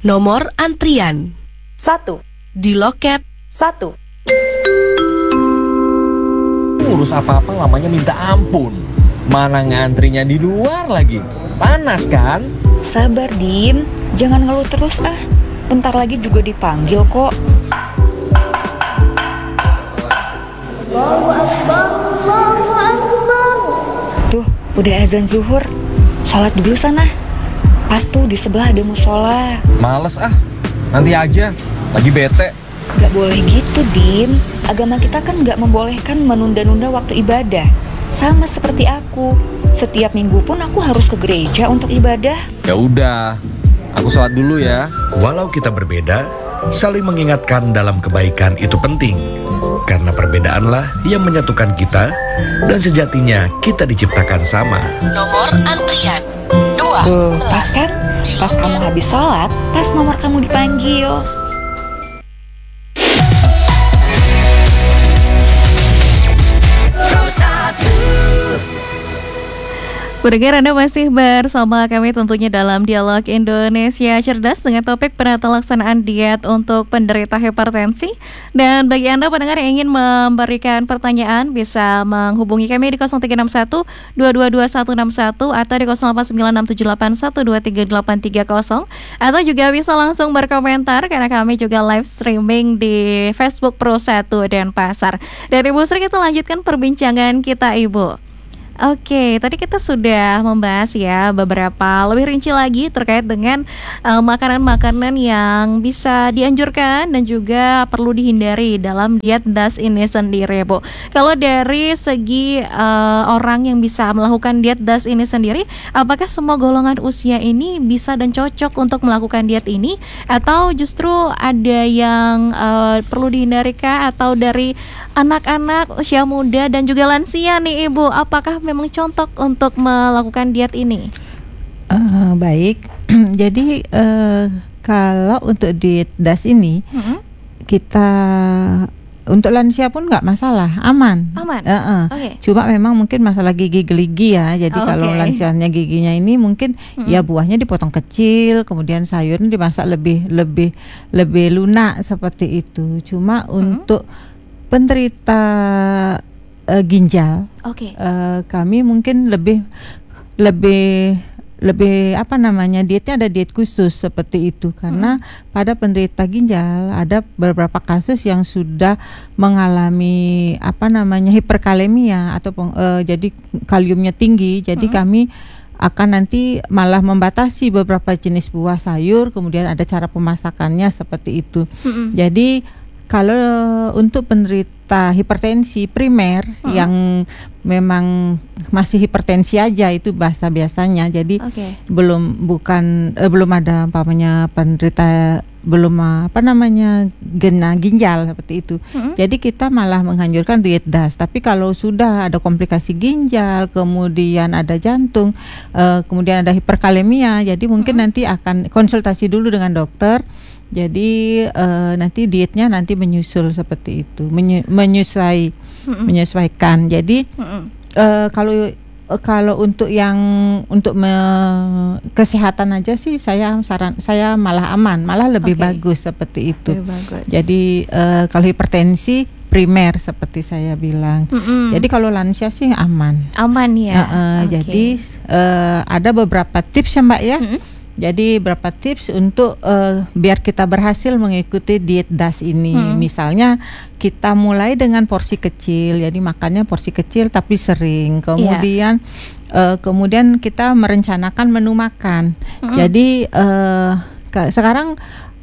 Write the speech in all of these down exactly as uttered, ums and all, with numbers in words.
Nomor antrian satu. di loket Satu. Urus apa-apa lamanya minta ampun. Mana ngantrinya di luar lagi. Panas kan? Sabar, Dim. Jangan ngeluh terus ah. Bentar lagi juga dipanggil kok. Allahu Akbar, Allahu Akbar. Tuh, udah azan zuhur. Sholat dulu sana. Pas tuh di sebelah ada musola. Males ah. Nanti aja. Lagi bete. Gak boleh gitu, Dim. Agama kita kan gak membolehkan menunda-nunda waktu ibadah. Sama seperti aku. Setiap minggu pun aku harus ke gereja untuk ibadah. Ya udah. Aku sholat dulu ya. Walau kita berbeda, saling mengingatkan dalam kebaikan itu penting. Karena perbedaanlah yang menyatukan kita, dan sejatinya kita diciptakan sama. Nomor antrian dua Tuh, pas kan? Pas kamu habis sholat, pas nomor kamu dipanggil. Pendengar, Anda masih bersama kami tentunya dalam Dialog Indonesia Cerdas dengan topik penata laksanaan diet untuk penderita hipertensi. Dan bagi Anda pendengar yang ingin memberikan pertanyaan bisa menghubungi kami di nol tiga enam satu dua dua dua satu enam satu atau di nol delapan sembilan enam tujuh delapan satu dua tiga delapan tiga nol, atau juga bisa langsung berkomentar karena kami juga live streaming di Facebook Pro satu Denpasar. Dan Ibu Sri, kita lanjutkan perbincangan kita, Ibu. Oke, tadi kita sudah membahas ya beberapa lebih rinci lagi terkait dengan uh, makanan-makanan yang bisa dianjurkan dan juga perlu dihindari dalam diet D A S ini sendiri, Bu. Kalau dari segi uh, orang yang bisa melakukan diet D A S ini sendiri, apakah semua golongan usia ini bisa dan cocok untuk melakukan diet ini, atau justru ada yang uh, perlu dihindari kah, atau dari anak-anak, usia muda dan juga lansia nih, Ibu, apakah memang contoh untuk melakukan diet ini? Uh, baik, jadi uh, kalau untuk diet D A S ini hmm? kita untuk lansia pun nggak masalah, aman. Aman. Uh-uh. Okay. Cuma memang mungkin masalah gigi-gigi ya. Jadi okay. kalau lansianya giginya ini mungkin hmm. ya buahnya dipotong kecil, kemudian sayurnya dimasak lebih lebih lebih lunak seperti itu. Cuma hmm. untuk penderita uh, ginjal, okay. uh, kami mungkin lebih lebih lebih apa namanya dietnya ada diet khusus seperti itu karena hmm. pada penderita ginjal ada beberapa kasus yang sudah mengalami apa namanya hiperkalemia atau uh, jadi kaliumnya tinggi, jadi hmm. kami akan nanti malah membatasi beberapa jenis buah sayur, kemudian ada cara pemasakannya seperti itu. Hmm. Jadi kalau untuk penderita hipertensi primer uh-huh. yang memang masih hipertensi aja itu bahasa biasanya, jadi okay. belum bukan eh, belum ada umpamanya penderita belum apa namanya gena ginjal seperti itu. Uh-huh. Jadi kita malah menganjurkan diet D A S. Tapi kalau sudah ada komplikasi ginjal, kemudian ada jantung, eh, kemudian ada hiperkalemia, jadi mungkin uh-huh. nanti akan konsultasi dulu dengan dokter. Jadi uh, nanti dietnya nanti menyusul seperti itu, menye- menyesuai, mm-mm. menyesuaikan. Jadi mm-mm. uh, kalau uh, kalau untuk yang untuk me- kesehatan aja sih saya saran saya malah aman, malah lebih okay. bagus seperti itu. Bagus. Jadi uh, kalau hipertensi primer seperti saya bilang. Mm-mm. Jadi kalau lansia sih aman. Aman ya. Uh, uh, okay. Jadi uh, ada beberapa tips ya Mbak ya. Mm-mm. Jadi berapa tips untuk uh, biar kita berhasil mengikuti diet D A S ini. Hmm. Misalnya kita mulai dengan porsi kecil, jadi makannya porsi kecil tapi sering. Kemudian yeah. uh, kemudian kita merencanakan menu makan. Hmm. Jadi uh, ke- sekarang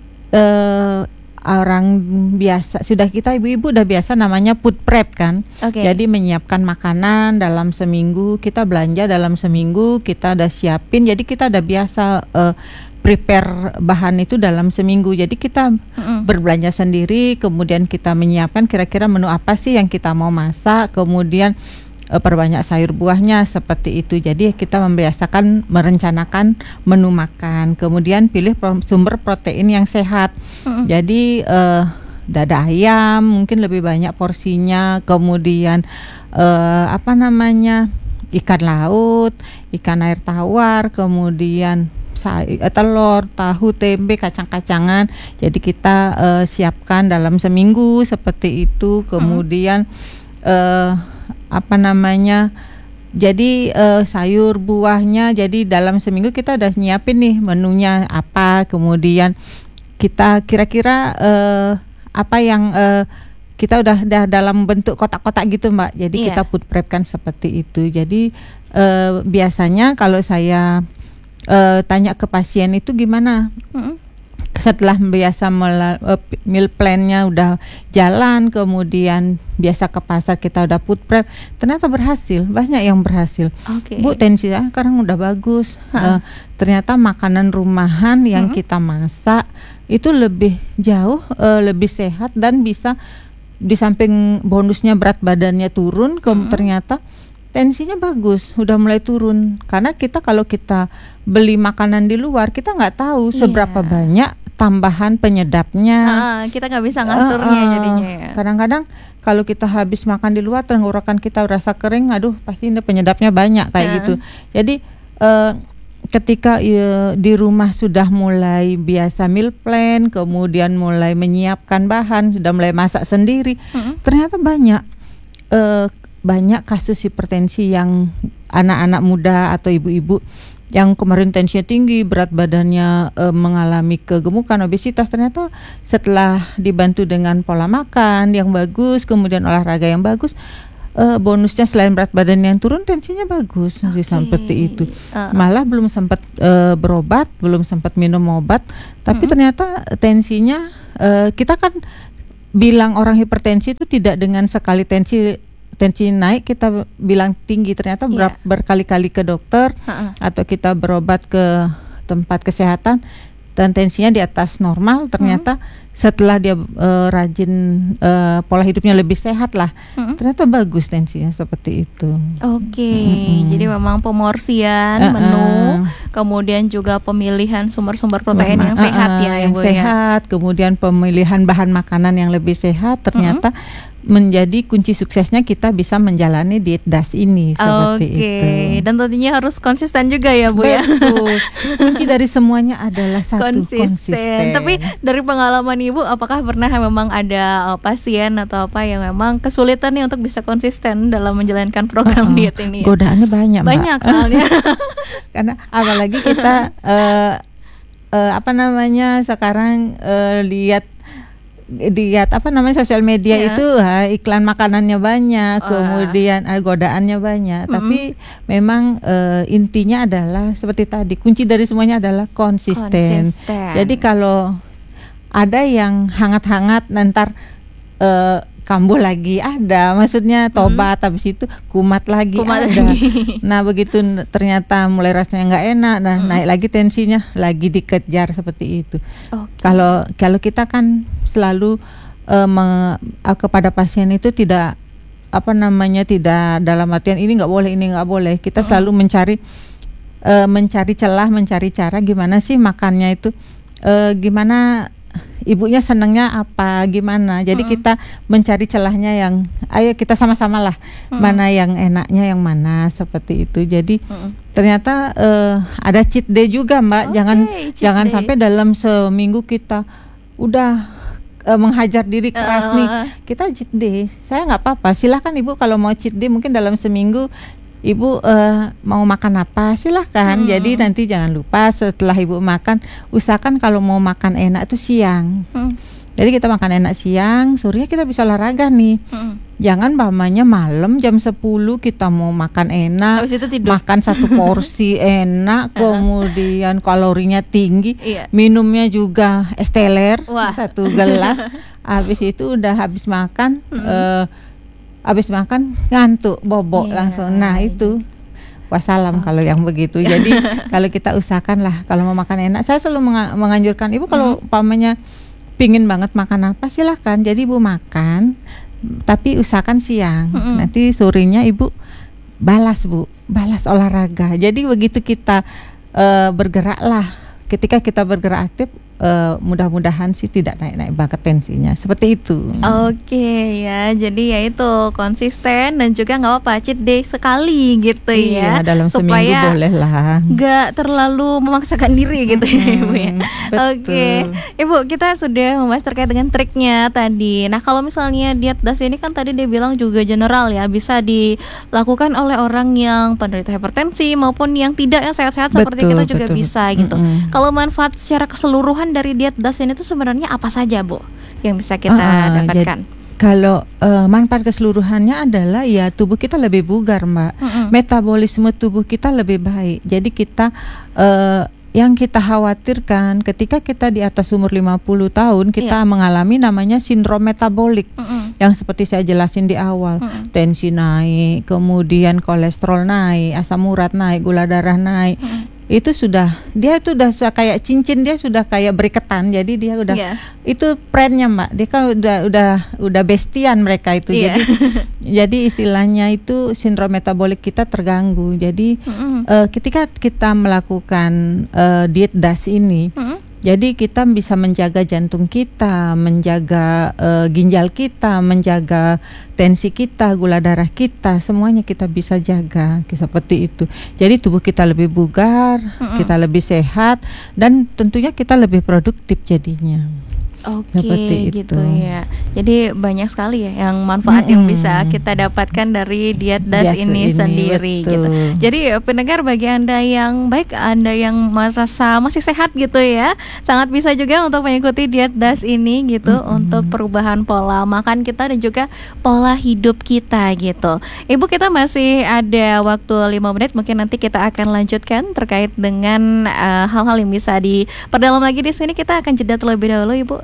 uh, orang biasa sudah kita ibu-ibu udah biasa namanya food prep kan. Okay. Jadi menyiapkan makanan dalam seminggu, kita belanja dalam seminggu, kita udah siapin. Jadi kita udah biasa uh, prepare bahan itu dalam seminggu. Jadi kita mm-hmm. berbelanja sendiri, kemudian kita menyiapkan kira-kira menu apa sih yang kita mau masak, kemudian perbanyak sayur buahnya seperti itu. Jadi kita membiasakan merencanakan menu makan. Kemudian pilih pro- sumber protein yang sehat. Mm-hmm. Jadi uh, dada ayam mungkin lebih banyak porsinya. Kemudian uh, apa namanya ikan laut, ikan air tawar. Kemudian say- eh, telur, tahu, tempe, kacang-kacangan. Jadi kita uh, siapkan dalam seminggu seperti itu. Kemudian uh, apa namanya? Jadi uh, sayur buahnya. Jadi dalam seminggu kita udah nyiapin nih menunya apa. Kemudian kita kira-kira uh, apa yang uh, kita udah, udah dalam bentuk kotak-kotak gitu Mbak. Jadi Iya. kita food prep kan seperti itu. Jadi uh, biasanya kalau saya uh, tanya ke pasien itu gimana? Mm-mm. Setelah biasa mela- uh, meal plan-nya udah jalan, kemudian biasa ke pasar kita udah food prep, ternyata berhasil, banyak yang berhasil. Oke. Bu, tensi saya sekarang udah bagus. Uh, ternyata makanan rumahan yang Mm-mm. kita masak itu lebih jauh, uh, lebih sehat dan bisa di samping bonusnya berat badannya turun, ke ternyata tensinya bagus, udah mulai turun. Karena kita kalau kita beli makanan di luar, kita nggak tahu seberapa Iya. banyak tambahan penyedapnya. Ah, kita nggak bisa ngaturnya Eh, eh, jadinya ya. Kadang-kadang kalau kita habis makan di luar, tenggorokan kita rasa kering, aduh pasti ini penyedapnya banyak kayak Ah. gitu. Jadi eh, ketika eh, di rumah sudah mulai biasa meal plan, kemudian mulai menyiapkan bahan, sudah mulai masak sendiri, Mm-mm. ternyata banyak eh, banyak kasus hipertensi yang anak-anak muda atau ibu-ibu yang kemarin tensinya tinggi, berat badannya e, mengalami kegemukan, obesitas, ternyata setelah dibantu dengan pola makan yang bagus, kemudian olahraga yang bagus, e, bonusnya selain berat badan yang turun, tensinya bagus. Jadi seperti itu. Uh, Malah belum sempat e, berobat, belum sempat minum obat, tapi ternyata tensinya e, kita kan bilang orang hipertensi itu tidak dengan sekali tensi tensi naik kita bilang tinggi, ternyata Iya. ber- berkali-kali ke dokter uh-uh. atau kita berobat ke tempat kesehatan dan tensinya di atas normal, ternyata setelah dia uh, rajin uh, pola hidupnya lebih sehat lah, Mm-mm. ternyata bagus tensinya seperti itu. Oke, Mm-mm. jadi memang pemorsian Uh-uh. menu, kemudian juga pemilihan sumber-sumber protein yang Uh-uh, sehat ya, yang Ibu ya. sehat, kemudian pemilihan bahan makanan yang lebih sehat, ternyata menjadi kunci suksesnya kita bisa menjalani diet D A S ini seperti Oke, itu. dan tentunya harus konsisten juga ya Bu ya. Betul. Kunci dari semuanya adalah satu, konsisten. Tapi dari pengalaman Ibu, apakah pernah memang ada uh, pasien atau apa yang memang kesulitan nih untuk bisa konsisten dalam menjalankan program Uh-uh. diet ini? Ya? Godaannya banyak, Mbak. Banyak soalnya. Karena apalagi kita eh, eh, apa namanya sekarang eh, lihat lihat apa namanya sosial media Ya. itu ha, iklan makanannya banyak, Wah. kemudian eh, godaannya banyak. Mm-mm. Tapi memang eh, intinya adalah seperti tadi, kunci dari semuanya adalah konsisten. Konsisten. Jadi kalau ada yang hangat-hangat nanti eh, kambuh lagi ada, maksudnya tobat, habis itu kumat lagi Kumat ada. lagi. Nah begitu n- ternyata mulai rasanya nggak enak, nah naik lagi tensinya, lagi dikejar seperti itu. Oke. Kalau kalau kita kan selalu eh, me- eh, kepada pasien itu tidak apa namanya tidak dalam artian ini nggak boleh ini nggak boleh. Kita selalu mencari eh, mencari celah, mencari cara gimana sih makannya itu, eh, gimana ibunya senangnya apa gimana. Jadi kita mencari celahnya yang ayo kita sama-sama lah mana yang enaknya yang mana seperti itu. Jadi Mm-mm. ternyata eh, ada cheat day juga Mbak. Oke, Jangan cheat jangan day. sampai dalam seminggu kita udah eh, menghajar diri keras Uh. nih. Kita cheat day. Saya nggak apa-apa. Silahkan Ibu kalau mau cheat day mungkin dalam seminggu Ibu eh, mau makan apa silahkan. Hmm. Jadi nanti jangan lupa setelah Ibu makan usahakan kalau mau makan enak itu siang. Mm. Jadi kita makan enak siang, sorenya kita bisa olahraga nih. Mm. Jangan mamanya malam jam sepuluh kita mau makan enak, Habis itu tidur. makan satu porsi enak, kemudian kalorinya tinggi, Iya. minumnya juga es teler Wah. satu gelas. Habis itu udah habis makan, eh, habis makan ngantuk, bobok Iya. langsung. Nah itu wassalam kalau yang begitu. Jadi kalau kita usahakan lah kalau mau makan enak. Saya selalu menga- menganjurkan Ibu kalau umpamanya pingin banget makan apa silahkan. Jadi Ibu makan, tapi usahakan siang. Mm-mm. Nanti sorenya Ibu balas Bu, balas olahraga. Jadi begitu kita eh, bergerak lah. Ketika kita bergerak aktif, uh, mudah-mudahan sih tidak naik-naik banget tensinya. Seperti itu. Oke ya, jadi ya itu konsisten dan juga nggak apa-apa cheat day sekali gitu Iya, ya, dalam seminggu supaya boleh lah. nggak terlalu memaksakan diri gitu ya Ibu ya. Oke, Ibu, kita sudah membahas terkait dengan triknya tadi. Nah, kalau misalnya diet D A S ini kan tadi dia bilang juga general ya, bisa dilakukan oleh orang yang penderita hipertensi maupun yang tidak, yang sehat-sehat seperti Betul, kita juga betul. bisa gitu. Mm-mm. Kalau manfaat secara keseluruhan dari diet D A S ini tuh sebenarnya apa saja, Bu, yang bisa kita Ah, ah, dapatkan? jadi- Kalau uh, manfaat keseluruhannya adalah ya tubuh kita lebih bugar, Mbak. Mm-mm. Metabolisme tubuh kita lebih baik. Jadi kita uh, yang kita khawatirkan ketika kita di atas umur lima puluh tahun kita Iya. mengalami namanya sindrom metabolik. Mm-mm. Yang seperti saya jelasin di awal, Mm-mm. tensi naik, kemudian kolesterol naik, asam urat naik, gula darah naik. Mm-mm. Itu sudah, dia itu udah sa- kayak cincin, dia sudah kayak beriketan. Jadi dia udah Iya. itu brandnya, Mbak. Dia kan udah udah udah bestian mereka itu. Iya. Jadi jadi istilahnya itu sindrom metabolik kita terganggu. Jadi Mm-mm. eh, ketika kita melakukan eh, diet D A S ini, Mm-mm. jadi kita bisa menjaga jantung kita, menjaga eh, ginjal kita, menjaga tensi kita, gula darah kita, semuanya kita bisa jaga seperti itu. Jadi tubuh kita lebih bugar, Mm-mm. kita lebih sehat, dan tentunya kita lebih produktif jadinya. Oke, Seperti gitu itu. ya. Jadi banyak sekali ya yang manfaat yang Mm-mm. bisa kita dapatkan dari diet D A S D A S ini, ini, sendiri betul. gitu. Jadi pendengar, bagi Anda yang baik, Anda yang merasa masih sehat gitu ya, sangat bisa juga untuk mengikuti diet D A S ini gitu, Mm-mm. untuk perubahan pola makan kita dan juga pola hidup kita gitu. Ibu, kita masih ada waktu lima menit, mungkin nanti kita akan lanjutkan terkait dengan eh, hal-hal yang bisa diperdalam lagi di sini. Kita akan jeda terlebih dahulu, Ibu.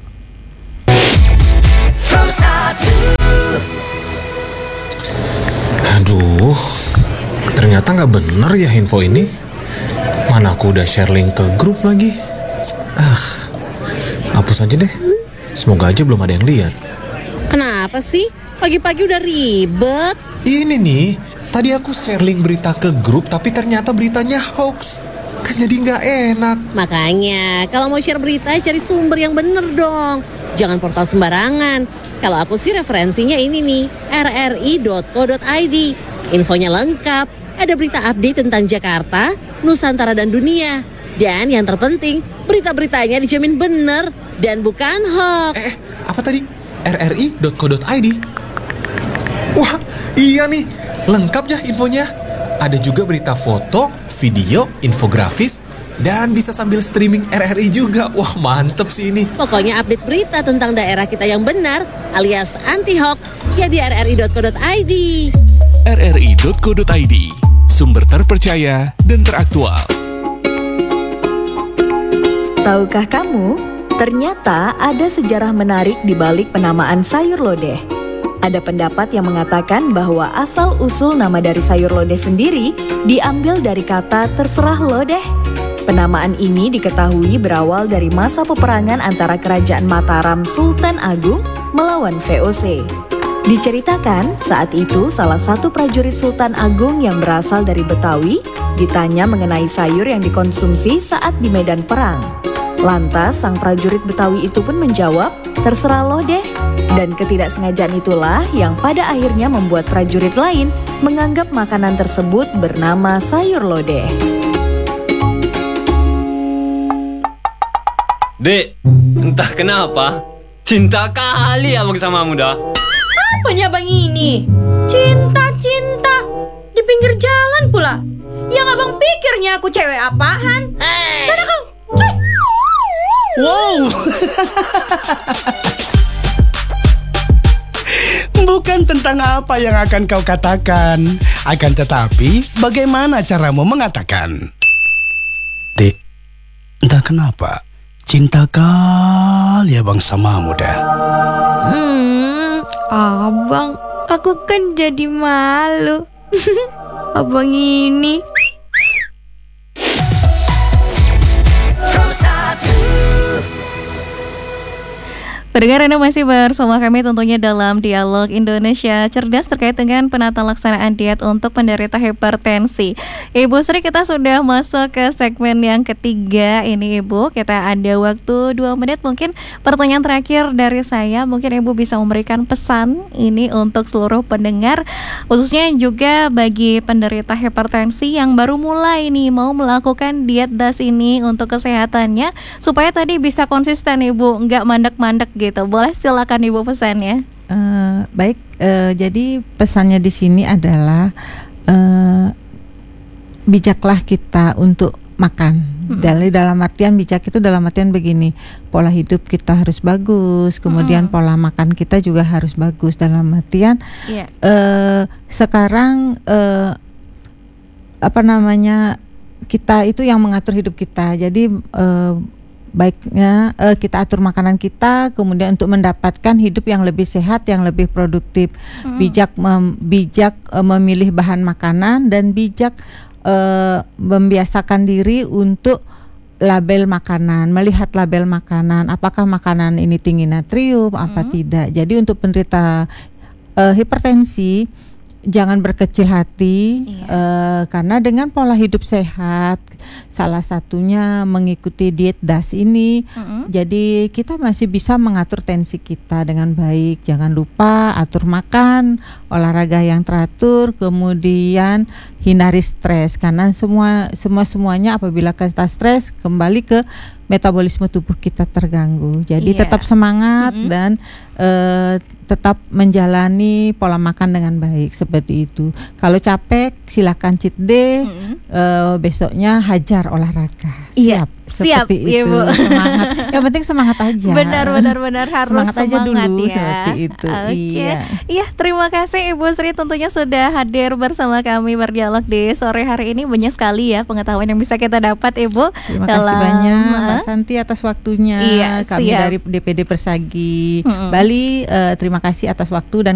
Aduh, ternyata nggak bener ya info ini. Mana aku udah share link ke grup lagi. Ah, hapus aja deh. Semoga aja belum ada yang lihat. Kenapa sih? Pagi-pagi udah ribet. Ini nih, tadi aku share link berita ke grup, tapi ternyata beritanya hoax. Kan jadi nggak enak. Makanya, kalau mau share berita, cari sumber yang bener dong. Jangan portal sembarangan. Kalau aku sih referensinya ini nih, r r i dot co dot i d. Infonya lengkap, ada berita update tentang Jakarta, Nusantara dan dunia. Dan yang terpenting, berita-beritanya dijamin bener dan bukan hoax. Eh, apa tadi? r r i dot co dot i d. Wah, iya nih, lengkap ya infonya. Ada juga berita foto, video, infografis, dan bisa sambil streaming R R I juga. Wah, mantep sih ini. Pokoknya update berita tentang daerah kita yang benar alias anti-hoax ya di r r i dot co dot i d. r r i dot co dot i d, sumber terpercaya dan teraktual. Tahukah kamu, ternyata ada sejarah menarik di balik penamaan sayur lodeh. Ada pendapat yang mengatakan bahwa asal-usul nama dari sayur lodeh sendiri diambil dari kata terserah lodeh. Penamaan ini diketahui berawal dari masa peperangan antara Kerajaan Mataram Sultan Agung melawan V O C. Diceritakan saat itu salah satu prajurit Sultan Agung yang berasal dari Betawi ditanya mengenai sayur yang dikonsumsi saat di medan perang. Lantas sang prajurit Betawi itu pun menjawab, terserah lo deh. Dan ketidaksengajaan itulah yang pada akhirnya membuat prajurit lain menganggap makanan tersebut bernama sayur lodeh. Dek, entah kenapa cinta kali abang sama muda. Apanya bang ini? Cinta-cinta di pinggir jalan pula. Yang abang pikirnya aku cewek apaan? Hey. Sana kau. Cuy. Wow. Bukan tentang apa yang akan kau katakan, akan tetapi bagaimana caramu mengatakan. Dek, entah kenapa cinta kali abang sama muda. Hmm, abang, aku kan jadi malu. Abang ini. Pendengar, Anda masih bersama kami tentunya dalam Dialog Indonesia Cerdas terkait dengan penata laksanaan diet untuk penderita hipertensi. Ibu Sri, kita sudah masuk ke segmen yang ketiga ini Ibu. Kita ada waktu dua menit, mungkin pertanyaan terakhir dari saya. Mungkin Ibu bisa memberikan pesan ini untuk seluruh pendengar, khususnya juga bagi penderita hipertensi yang baru mulai nih mau melakukan diet D A S ini untuk kesehatannya, supaya tadi bisa konsisten Ibu, nggak mandek-mandek gitu. Boleh silakan Ibu pesannya. Uh, baik, uh, jadi pesannya di sini adalah uh, bijaklah kita untuk makan. Mm-hmm. Dari dalam artian bijak itu dalam artian begini, pola hidup kita harus bagus, kemudian mm-hmm. pola makan kita juga harus bagus. Dalam artian yeah. uh, sekarang uh, apa namanya kita itu yang mengatur hidup kita. Jadi uh, baiknya uh, kita atur makanan kita, kemudian untuk mendapatkan hidup yang lebih sehat, yang lebih produktif. Hmm. Bijak mem, bijak uh, memilih bahan makanan dan bijak uh, membiasakan diri untuk label makanan, melihat label makanan, apakah makanan ini tinggi natrium, hmm. apa tidak. Jadi untuk penderita uh, hipertensi jangan berkecil hati, iya. uh, karena dengan pola hidup sehat, salah satunya mengikuti diet D A S ini, mm-hmm. jadi kita masih bisa mengatur tensi kita dengan baik. Jangan lupa atur makan, olahraga yang teratur, kemudian hindari stres, karena semua semua semuanya apabila kita stres kembali ke metabolisme tubuh kita terganggu. Jadi yeah. tetap semangat mm-hmm. dan uh, tetap menjalani pola makan dengan baik seperti itu. Kalau capek silakan cheat day, mm-hmm. uh, besoknya hajar olahraga. Iya, siap. Seperti siap, itu. Ibu. Semangat. Yang penting semangat aja. Benar, benar, benar harus semangat, semangat aja dulu ya. Seperti itu. Oke. Iya. Iya, terima kasih Ibu Sri tentunya sudah hadir bersama kami berdialog di sore hari ini. Banyak sekali ya pengetahuan yang bisa kita dapat Ibu. Terima dalam, kasih banyak Mbak uh, Santi atas waktunya. Iya, Kami siap. dari D P D Persagi Mm-mm. Bali, uh, terima kasih atas waktu dan